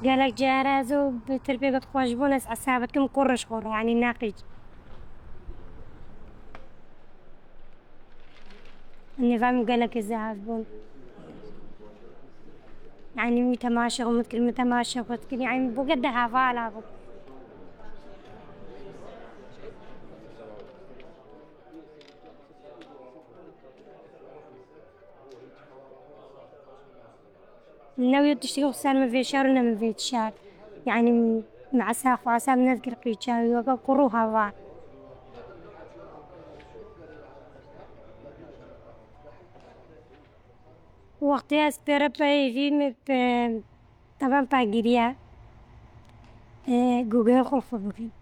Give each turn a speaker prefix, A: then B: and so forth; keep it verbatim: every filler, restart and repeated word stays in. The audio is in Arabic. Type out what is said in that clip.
A: قالك جارازو بتربية قواش بونس عسابتكم قرش قرة يعني ناقج. النظام قالك إذا بون يعني متماشى ومتكل متماشى ومتكل يعني بقد هافالا بو. ناوية تشتغل سال ما في شهر ولا ما في شهر يعني مع ساق وعساب نذكر قيتشا ويوقع قروها فا. وقتها اسبرا باي في مب طبعا باقيريا جوجل خوف بكين.